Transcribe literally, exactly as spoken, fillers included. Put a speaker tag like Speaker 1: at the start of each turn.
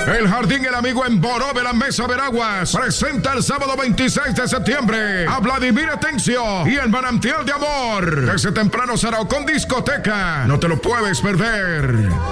Speaker 1: El Jardín El Amigo en Boró de la Mesa Veraguas presenta el sábado veintiséis de septiembre a Vladimir Atencio y el Manantial de Amor. Desde temprano será con discoteca. No te lo puedes perder.